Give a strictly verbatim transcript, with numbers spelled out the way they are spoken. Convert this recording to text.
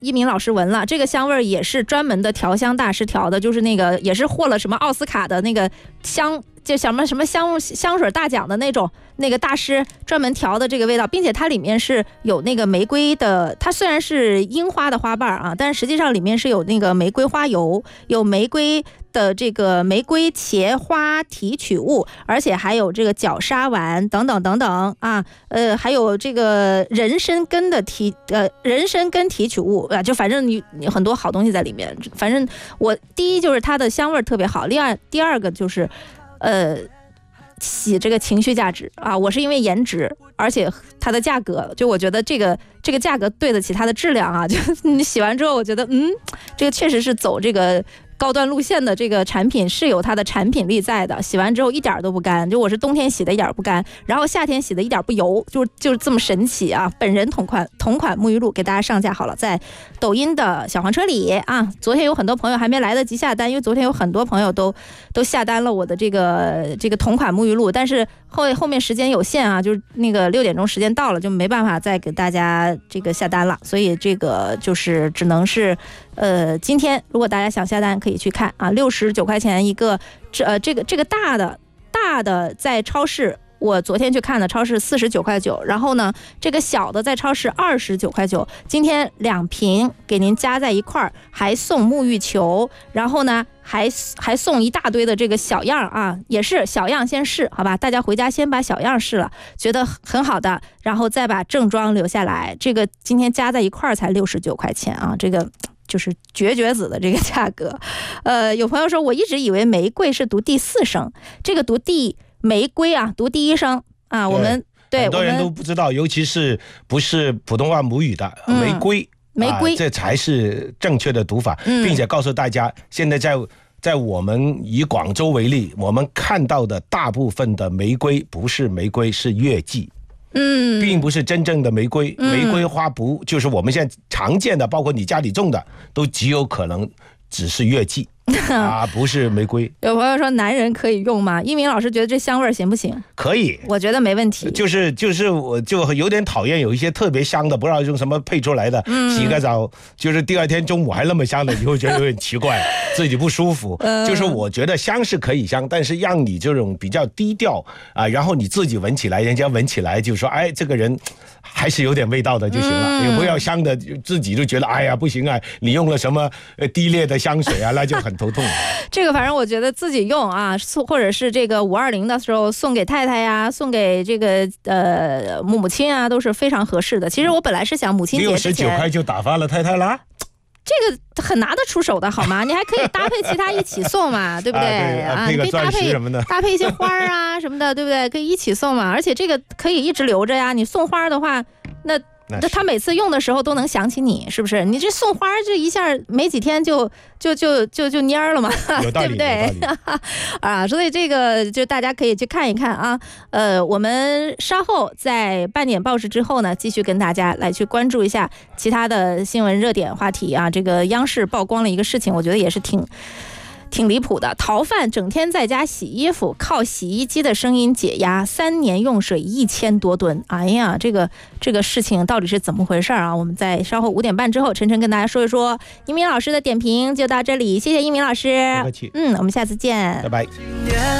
一鸣老师闻了，这个香味也是专门的调香大师调的，就是那个也是获了什么奥斯卡的那个香，就什么什么香香水大奖的那种，那个大师专门调的这个味道，并且它里面是有那个玫瑰的，它虽然是樱花的花瓣啊，但实际上里面是有那个玫瑰花油，有玫瑰的这个玫瑰茄花提取物，而且还有这个角鲨烷等等等等啊，呃，还有这个人参根的提呃人参根提取物啊，就反正你你很多好东西在里面。反正我第一就是它的香味特别好，另外第二个就是呃起这个情绪价值啊，我是因为颜值，而且它的价格，就我觉得这个这个价格对得起它的质量啊，就你洗完之后，我觉得嗯，这个确实是走这个高端路线的这个产品是有它的产品力在的，洗完之后一点都不干，就我是冬天洗的一点不干，然后夏天洗的一点不油，就就是这么神奇啊！本人同款同款沐浴露给大家上架好了，在抖音的小黄车里啊。昨天有很多朋友还没来得及下单，因为昨天有很多朋友都都下单了我的这个这个同款沐浴露，但是后后面时间有限啊，就是那个六点钟时间到了，就没办法再给大家这个下单了，所以这个就是只能是呃今天如果大家想下单可以去看啊，六十九块钱一个，这呃这个这个大的大的在超市，我昨天去看的超市四十九块九，然后呢这个小的在超市二十九块九，今天两瓶给您加在一块儿，还送沐浴球，然后呢还还送一大堆的这个小样啊，也是小样先试，好吧，大家回家先把小样试了，觉得很好的，然后再把正装留下来，这个今天加在一块儿才六十九块钱啊，这个就是绝绝子的这个价格。呃，有朋友说我一直以为玫瑰是读第四声，这个读第玫瑰啊，读第一声啊，我们对很多人都不知道，尤其是不是普通话母语的、嗯、玫瑰玫瑰、 啊，这才是正确的读法、嗯、并且告诉大家，现在在在我们以广州为例，我们看到的大部分的玫瑰不是玫瑰，是月季。嗯，并不是真正的玫瑰，玫瑰花不就是我们现在常见的，包括你家里种的，都极有可能只是月季啊，不是玫瑰。 有朋友说男人可以用吗？一鸣老师觉得这香味行不行？ 可以， 我觉得没问题。 就是就是我就有点讨厌有一些特别香的，不知道用什么配出来的，嗯、洗个澡就是第二天中午还那么香的，你会觉得有点奇怪，自己不舒服。嗯、就是我觉得香是可以香，但是让你这种比较低调啊，然后你自己闻起来，人家闻起来就说，哎，这个人还是有点味道的就行了，也、嗯、不要香的自己就觉得，哎呀不行啊，你用了什么低劣的香水啊，那就很头痛。 这个反正我觉得自己用啊，或者是这个五二零的时候送给太太呀，送给这个呃母亲啊，都是非常合适的。其实我本来是想母亲节之前六十九块就打发了太太啦。 这个很拿得出手的好吗？你还可以搭配其他一起送嘛，对不对？ 啊，对啊，配个钻石什么的， 搭配一些花啊什么的，对不对？可以一起送嘛。而且这个可以一直留着呀。你送花的话，那那他每次用的时候都能想起你，是不是？你这送花这一下没几天就就就就就蔫儿了嘛，对不对？啊，所以这个就大家可以去看一看啊。呃，我们稍后在半点报时之后呢，继续跟大家来去关注一下其他的新闻热点话题啊。这个央视曝光了一个事情，我觉得也是挺。挺离谱的，逃犯整天在家洗衣服，靠洗衣机的声音解压，三年用水一千多吨。哎呀，这个这个事情到底是怎么回事啊？我们在稍后五点半之后，晨晨跟大家说一说。一鸣老师的点评就到这里，谢谢一鸣老师。 不客气。 嗯，我们下次见， 拜拜。